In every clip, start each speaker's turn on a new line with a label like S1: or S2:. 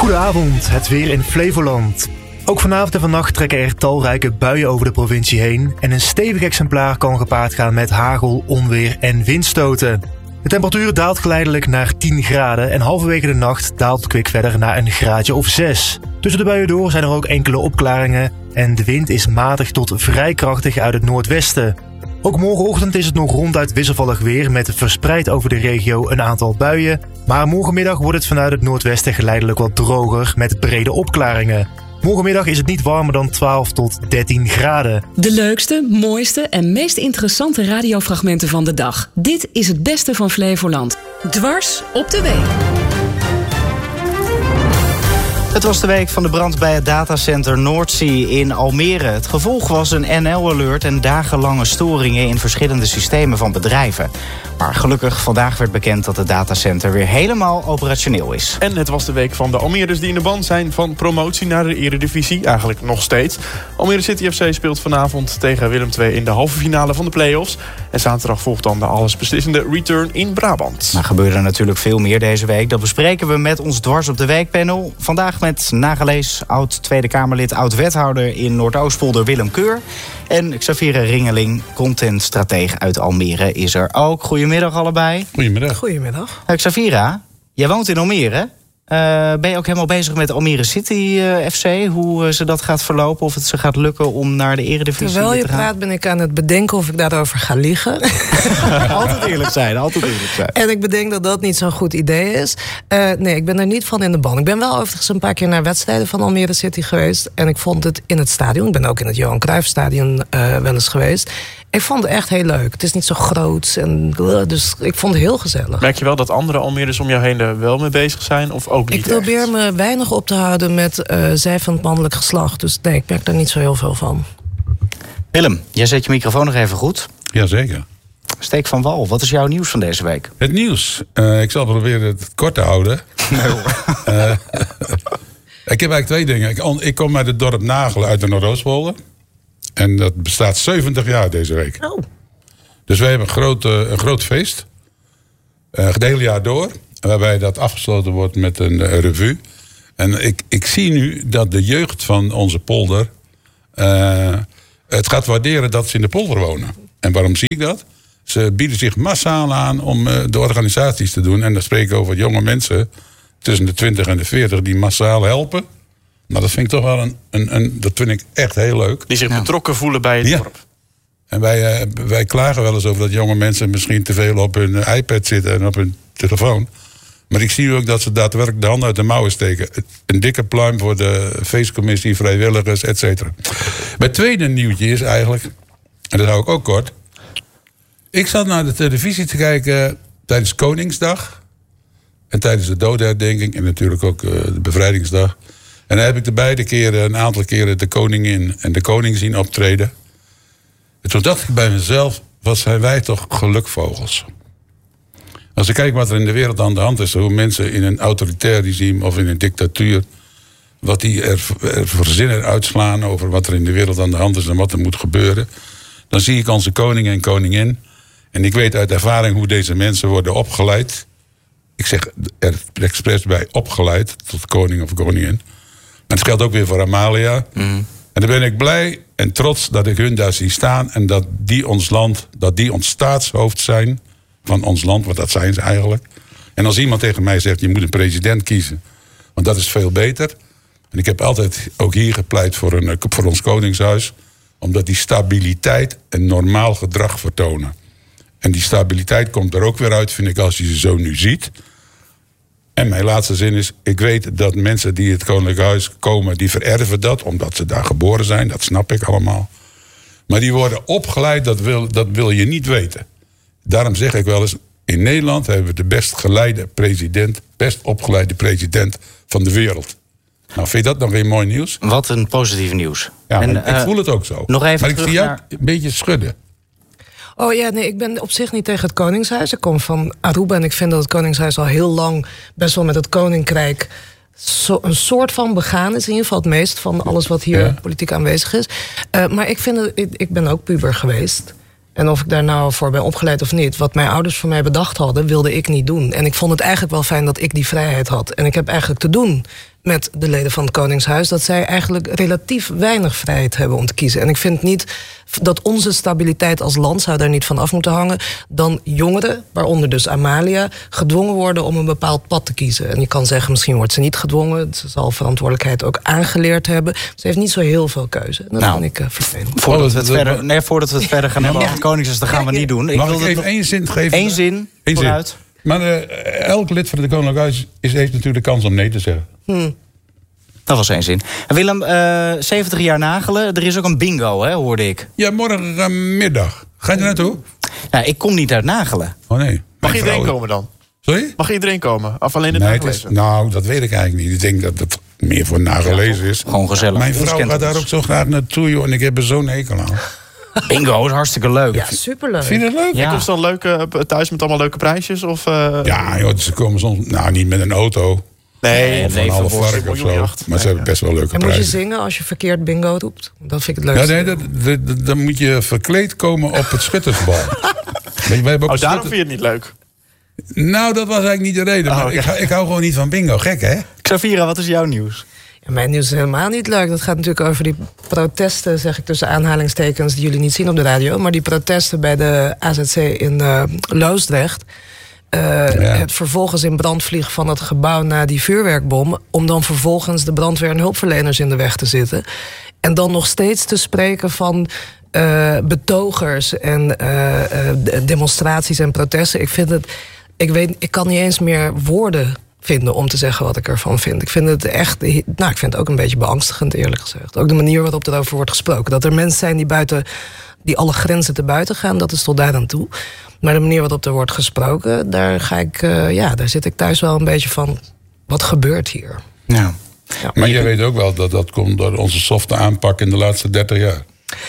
S1: Goedenavond, het weer in Flevoland. Ook vanavond en vannacht trekken er talrijke buien over de provincie heen en een stevig exemplaar kan gepaard gaan met hagel, onweer en windstoten. De temperatuur daalt geleidelijk naar 10 graden en halverwege de nacht daalt het kwik verder naar een graadje of 6. Tussen de buien door zijn er ook enkele opklaringen en de wind is matig tot vrij krachtig uit het noordwesten. Ook morgenochtend is het nog ronduit wisselvallig weer met verspreid over de regio een aantal buien. Maar morgenmiddag wordt het vanuit het noordwesten geleidelijk wat droger met brede opklaringen. Morgenmiddag is het niet warmer dan 12 tot 13 graden.
S2: De leukste, mooiste en meest interessante radiofragmenten van de dag. Dit is het beste van Flevoland. Dwars op de week.
S3: Het was de week van de brand bij het datacenter Noordzee in Almere. Het gevolg was een NL-alert en dagenlange storingen in verschillende systemen van bedrijven. Maar gelukkig vandaag werd bekend dat het datacenter weer helemaal operationeel is.
S4: En het was de week van de Almeerders die in de band zijn van promotie naar de Eredivisie. Eigenlijk nog steeds. Almere City FC speelt vanavond tegen Willem II in de halve finale van de play-offs. En zaterdag volgt dan de allesbeslissende return in Brabant.
S3: Er gebeurde natuurlijk veel meer deze week. Dat bespreken we met ons Dwars op de Week panel. Vandaag met nagelees, oud Tweede Kamerlid, oud wethouder in Noordoostpolder Willem Keur. En Xaviera Ringeling, contentstratege uit Almere, is er ook. Goedemiddag allebei.
S5: Goedemiddag.
S6: Goedemiddag.
S3: Xaviera, jij woont in Almere. Ben je ook helemaal bezig met Almere City FC? Hoe ze dat gaat verlopen? Of het ze gaat lukken om naar de Eredivisie te gaan?
S6: Terwijl je praat ben ik aan het bedenken of ik daarover ga liegen.
S3: Altijd eerlijk zijn, altijd eerlijk zijn.
S6: En ik bedenk dat dat niet zo'n goed idee is. Nee, ik ben er niet van in de ban. Ik ben wel overigens een paar keer naar wedstrijden van Almere City geweest. En ik vond het in het stadion, ik ben ook in het Johan Cruijff Stadion wel eens geweest. Ik vond het echt heel leuk. Het is niet zo groot. Dus ik vond het heel gezellig.
S4: Merk je wel dat andere Almeerders om jou heen er wel mee bezig zijn? Of ook niet?
S6: Ik probeer me weinig op te houden met zij van het mannelijk geslacht. Dus nee, ik merk daar niet zo heel veel van.
S3: Willem, jij zet je microfoon nog even goed.
S5: Jazeker.
S3: Steek van wal, wat is jouw nieuws van deze week?
S5: Het nieuws. Ik zal proberen het kort te houden.
S3: Nee, hoor.
S5: Ik heb eigenlijk twee dingen. Ik kom uit het dorp Nagelen uit de Noordoostpolder. En dat bestaat 70 jaar deze week.
S6: Oh.
S5: Dus wij hebben een groot feest. Het hele jaar door. Waarbij dat afgesloten wordt met een revue. En ik zie nu dat de jeugd van onze polder het gaat waarderen dat ze in de polder wonen. En waarom zie ik dat? Ze bieden zich massaal aan om de organisaties te doen. En dan spreek ik over jonge mensen tussen de 20 en de 40 die massaal helpen. Nou, dat vind ik toch wel dat vind ik echt heel leuk.
S4: Die zich betrokken voelen bij het dorp.
S5: En wij klagen wel eens over dat jonge mensen misschien te veel op hun iPad zitten en op hun telefoon. Maar ik zie ook dat ze daadwerkelijk de handen uit de mouwen steken. Een dikke pluim voor de feestcommissie, vrijwilligers, et cetera. Mijn tweede nieuwtje is eigenlijk, en dat hou ik ook kort. Ik zat naar de televisie te kijken tijdens Koningsdag. En tijdens de dodenherdenking en natuurlijk ook de bevrijdingsdag. En dan heb ik de beide keren, een aantal keren, de koningin en de koning zien optreden. En toen dacht ik bij mezelf, wat zijn wij toch gelukvogels. Als ik kijk wat er in de wereld aan de hand is, hoe mensen in een autoritair regime of in een dictatuur, wat die er voor zinnen uitslaan over wat er in de wereld aan de hand is en wat er moet gebeuren. Dan zie ik onze koning en koningin. En ik weet uit ervaring hoe deze mensen worden opgeleid. Ik zeg er expres bij opgeleid tot koning of koningin. Maar het geldt ook weer voor Amalia. Mm. En dan ben ik blij en trots dat ik hun daar zie staan. En dat die ons land, dat die ons staatshoofd zijn van ons land. Want dat zijn ze eigenlijk. En als iemand tegen mij zegt, je moet een president kiezen. Want dat is veel beter. En ik heb altijd ook hier gepleit voor ons koningshuis. Omdat die stabiliteit en normaal gedrag vertonen. En die stabiliteit komt er ook weer uit, vind ik, als je ze zo nu ziet. En mijn laatste zin is, ik weet dat mensen die het Koninklijk Huis komen, die vererven dat, omdat ze daar geboren zijn. Dat snap ik allemaal. Maar die worden opgeleid, dat wil je niet weten. Daarom zeg ik wel eens, in Nederland hebben we de best geleide president, best opgeleide president van de wereld. Nou, vind je dat nog geen mooi nieuws?
S3: Wat een positief nieuws.
S5: Ja, en, ik voel het ook zo.
S3: Nog even
S5: maar ik zie jou een beetje schudden.
S6: Oh ja, nee, ik ben op zich niet tegen het Koningshuis. Ik kom van Aruba en ik vind dat het Koningshuis al heel lang best wel met het Koninkrijk een soort van begaan is. In ieder geval het meest van alles wat hier politiek aanwezig is. Maar ik ben ook puber geweest. En of ik daar nou voor ben opgeleid of niet, wat mijn ouders voor mij bedacht hadden, wilde ik niet doen. En ik vond het eigenlijk wel fijn dat ik die vrijheid had. En ik heb eigenlijk te doen met de leden van het Koningshuis, dat zij eigenlijk relatief weinig vrijheid hebben om te kiezen. En ik vind niet dat onze stabiliteit als land zou daar niet van af moeten hangen, dan jongeren, waaronder dus Amalia, gedwongen worden om een bepaald pad te kiezen. En je kan zeggen, misschien wordt ze niet gedwongen, ze zal verantwoordelijkheid ook aangeleerd hebben. Ze heeft niet zo heel veel keuze. En dat vind ik vervelend.
S3: Voordat we het verder gaan hebben over het Koningshuis, dat gaan we niet doen.
S5: Mag ik even één zin geven?
S3: Eén zin, vooruit.
S5: Maar elk lid van het Koninklijk Huis heeft natuurlijk de kans om nee te zeggen.
S3: Dat was één zin. En Willem, 70 jaar nagelen. Er is ook een bingo, hè, hoorde ik.
S5: Ja, morgenmiddag. Ga je er naartoe?
S3: Nou, ik kom niet uit nagelen.
S5: Oh nee.
S4: Mag iedereen komen dan?
S5: Sorry?
S4: Mag iedereen komen? Of alleen de nagelezen?
S5: Nou, dat weet ik eigenlijk niet. Ik denk dat het meer voor nagelezen is.
S3: Gewoon gezellig.
S5: Mijn vrouw gaat daar ook zo graag naartoe, joh. En ik heb er zo'n hekel aan.
S3: Bingo is hartstikke leuk.
S6: Ja, superleuk.
S5: Vind je het leuk?
S3: Ja.
S4: Komt ze dan thuis met allemaal leuke prijsjes? Of,
S5: Ja, joh, ze komen soms... Nou, niet met een auto.
S4: Nee,
S5: Of een half vark of zo. Maar ze hebben best wel leuke
S6: En
S5: prijzen.
S6: moet je zingen als je verkeerd bingo roept? Dat vind ik het leukste.
S5: Ja, nee, dan moet je verkleed komen op het schuttersbal. Weet je, wij hebben ook
S4: daarom vind je het niet leuk?
S5: Nou, dat was eigenlijk niet de reden. Maar ik hou gewoon niet van bingo. Gek, hè?
S3: Xavira, wat is jouw nieuws?
S6: Ja, mijn nieuws is helemaal niet leuk. Dat gaat natuurlijk over die protesten, zeg ik tussen aanhalingstekens, die jullie niet zien op de radio. Maar die protesten bij de AZC in Loosdrecht. Het vervolgens in brand vliegen van het gebouw na die vuurwerkbom, om dan vervolgens de brandweer en hulpverleners in de weg te zitten. En dan nog steeds te spreken van betogers en demonstraties en protesten. Ik kan niet eens meer woorden vinden om te zeggen wat ik ervan vind. Ik vind het echt, ik vind het ook een beetje beangstigend, eerlijk gezegd. Ook de manier waarop erover wordt gesproken. Dat er mensen zijn die alle grenzen te buiten gaan, dat is tot daar aan toe. Maar de manier waarop er wordt gesproken, daar zit ik thuis wel een beetje van, wat gebeurt hier?
S3: Ja.
S5: Maar jij weet ook wel dat komt door onze softe aanpak in de laatste 30 jaar.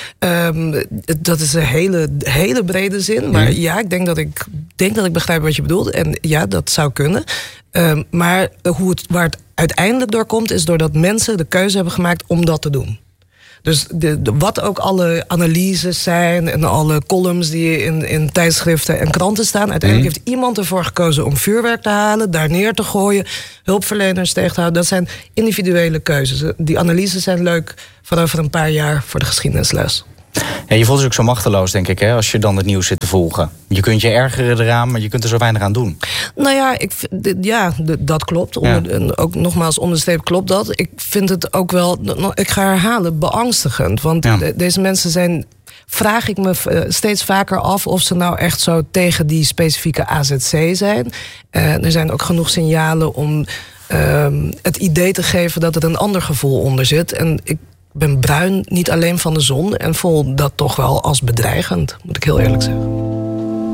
S6: Dat is een hele brede zin. Maar ja, ik denk dat ik begrijp wat je bedoelt. En ja, dat zou kunnen. Maar waar het uiteindelijk door komt, is doordat mensen de keuze hebben gemaakt om dat te doen. Dus wat ook alle analyses zijn en alle columns die in tijdschriften en kranten staan, uiteindelijk heeft iemand ervoor gekozen om vuurwerk te halen, daar neer te gooien, hulpverleners tegen te houden. Dat zijn individuele keuzes. Die analyses zijn leuk voor over een paar jaar voor de geschiedenisles.
S3: Ja, je voelt je ook zo machteloos, denk ik, hè, als je dan het nieuws zit te volgen. Je kunt je ergeren eraan, maar je kunt er zo weinig aan doen. Nou
S6: ja, dat klopt. En ook nogmaals, onderstreept klopt dat. Ik vind het ook wel, ik ga herhalen, beangstigend. Want deze mensen vraag ik me steeds vaker af of ze nou echt zo tegen die specifieke AZC zijn. Er zijn ook genoeg signalen om het idee te geven dat er een ander gevoel onder zit. En ik ben bruin, niet alleen van de zon, en voel dat toch wel als bedreigend, moet ik heel eerlijk zeggen.